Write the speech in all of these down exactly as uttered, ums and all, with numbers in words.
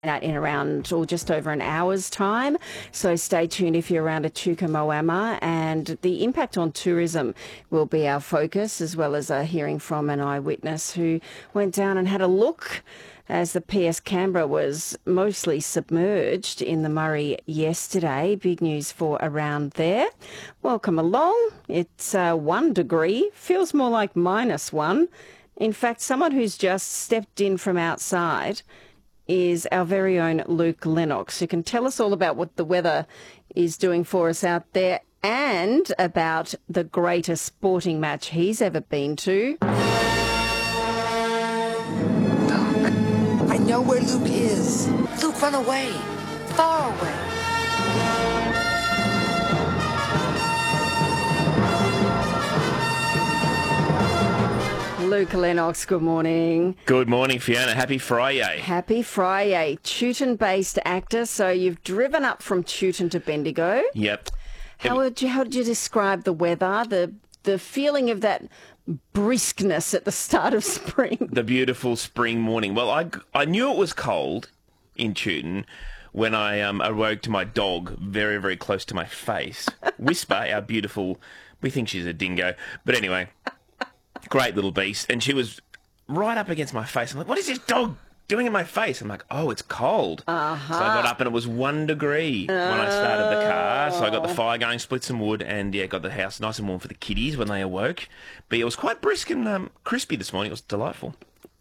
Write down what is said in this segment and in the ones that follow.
out in around or just over an hour's time. So stay tuned if you're around Echuca Moama, and the impact on tourism will be our focus, as well as uh, hearing from an eyewitness who went down and had a look as the P S Canberra was mostly submerged in the Murray yesterday. Big news for around there. Welcome along. It's uh, one degree, feels more like minus one. In fact, someone who's just stepped in from outside is our very own Luke Lennox, who can tell us all about what the weather is doing for us out there and about the greatest sporting match he's ever been to. Luke, I know where Luke is. Luke, run away. Far away. Luke Lennox, good morning. Good morning, Fiona. Happy Friday. Happy Friday. Teuton-based actor, so you've driven up from Teuton to Bendigo. Yep. How would you, how would you describe the weather, the the feeling of that briskness at the start of spring? The beautiful spring morning. Well, I, I knew it was cold in Teuton when I um, awoke to my dog very, very close to my face. Whisper, our beautiful, we think she's a dingo, but anyway, great little beast. And she was right up against my face. I'm like, what is this dog doing in my face? I'm like, oh, it's cold. Uh-huh. So I got up and it was one degree when I started the car. So I got the fire going, split some wood, and yeah, got the house nice and warm for the kiddies when they awoke. But it was quite brisk and um, crispy this morning. It was delightful.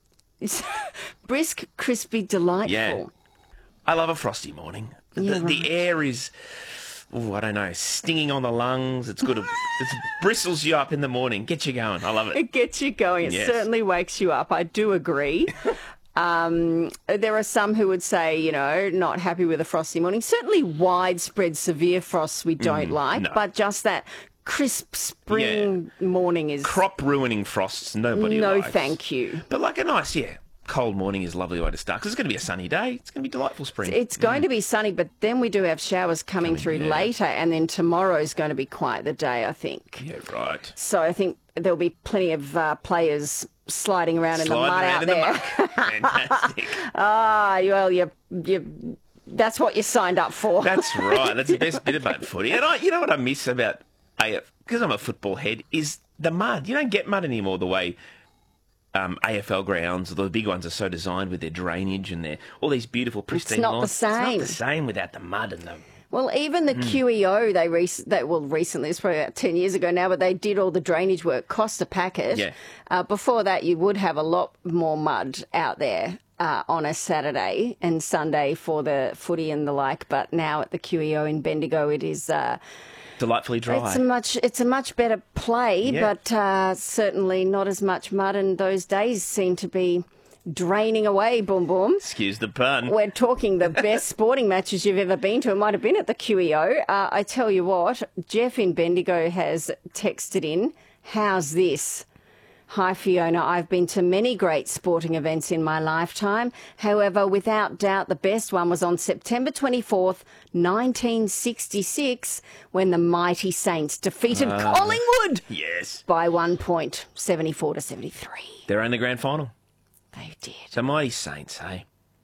Brisk, crispy, delightful. Yeah. I love a frosty morning. Yeah, the, right. the air is, oh, I don't know, stinging on the lungs. It's good. It bristles you up in the morning. Gets you going. I love it. It gets you going. It Yes. certainly wakes you up. I do agree. Um, there are some who would say, you know, not happy with a frosty morning. Certainly widespread severe frosts we don't like, no. but just that crisp spring morning is... Crop ruining frosts, nobody No, likes. thank you. But like a nice, yeah, cold morning is a lovely way to start, because it's going to be a sunny day. It's going to be delightful spring. It's going to be sunny, but then we do have showers coming, through yeah. later, and then tomorrow's going to be quite the day, I think. Yeah, right. So I think there'll be plenty of uh, players sliding around Sliding in the mud around out in there. the muck. Fantastic. Ah, well, you, you, that's what you signed up for. That's right. That's the best bit about footy. And I, you know what I miss about A F, because I'm a football head, is the mud. You don't get mud anymore the way um, A F L grounds, the big ones, are so designed with their drainage and their all these beautiful pristine not the lawns. same. It's not the same without the mud and the... Well, even the Q E O, they, rec- they well, recently, it's probably about ten years ago now, but they did all the drainage work, cost a packet. Yeah. Uh, before that, you would have a lot more mud out there uh, on a Saturday and Sunday for the footy and the like, but now at the Q E O in Bendigo, it is... Uh, Delightfully dry. It's a much, it's a much better play, Yeah. but uh, certainly not as much mud, and those days seem to be draining away, boom, boom. Excuse the pun. We're talking the best sporting matches you've ever been to. It might have been at the Q E O. Uh, I tell you what, Jeff in Bendigo has texted in, how's this? Hi, Fiona. I've been to many great sporting events in my lifetime. However, without doubt, the best one was on September twenty-fourth, nineteen sixty-six, when the mighty Saints defeated Uh, Collingwood Yes. by one point, seventy-four to seventy-three. They're in the grand final. They did. So mighty Saints, hey?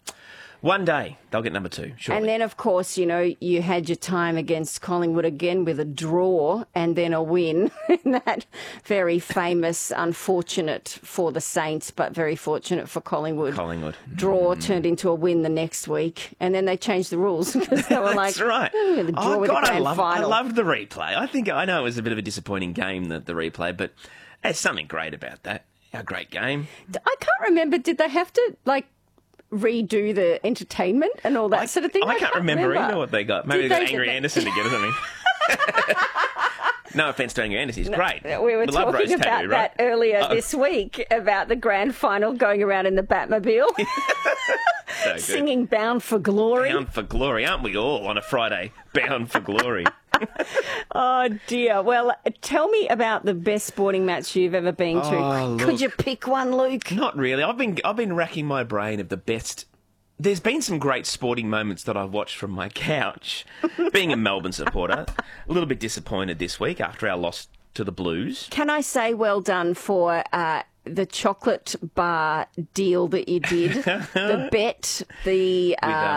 One day, they'll get number two, surely. And then, of course, you know, you had your time against Collingwood again with a draw and then a win. That very famous, unfortunate for the Saints, but very fortunate for Collingwood. Collingwood. Draw turned into a win the next week, and then they changed the rules because they were like, That's right. "Oh, the draw Oh, with God, the I, grand love, I final." loved the replay. I think, I know it was a bit of a disappointing game, the, the replay, but there's something great about that. A great game. I can't remember. Did they have to, like, redo the entertainment and all that I, sort of thing? I, can't remember, either what they got. Maybe Did they got they- Angry Anderson to get or something. No offence to Angry Anderson, he's great. We were We love talking Rose about Tattoo, that right? earlier Oh. this week, about the grand final going around in the Batmobile, So good. singing Bound for Glory. Bound for glory, aren't we all on a Friday? Bound for glory. Oh, dear. Well, tell me about the best sporting match you've ever been to. Oh, Could look. you pick one, Luke? Not really. I've been I've been racking my brain of the best. There's been some great sporting moments that I've watched from my couch. Being a Melbourne supporter, a little bit disappointed this week after our loss to the Blues. Can I say well done for uh, the chocolate bar deal that you did, the bet, the With, um, uh,